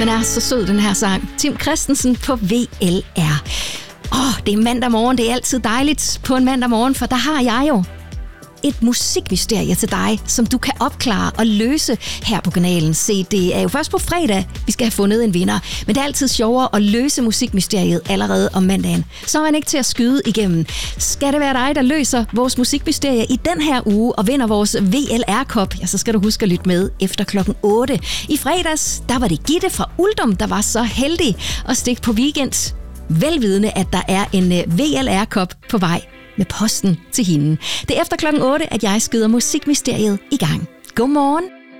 Den er så sød, den her sang. Tim Christensen på VLR. Det er mandag morgen. Det er altid dejligt på en mandag morgen, for der har jeg jo et musikmysterie til dig, som du kan opklare og løse her på kanalen. Se, det er jo først på fredag, vi skal have fundet en vinder. Men det er altid sjovere at løse musikmysteriet allerede om mandagen. Så er man ikke til at skyde igennem. Skal det være dig, der løser vores musikmysterie i den her uge og vinder vores VLR-kop, ja, så skal du huske at lytte med efter klokken 8. I fredags, der var det Gitte fra Uldum, der var så heldig at stikke på weekend. Velvidende, at der er en VLR-kop på vej med posten til hende. Det er efter klokken 8, at jeg skyder musikmysteriet i gang. Godmorgen.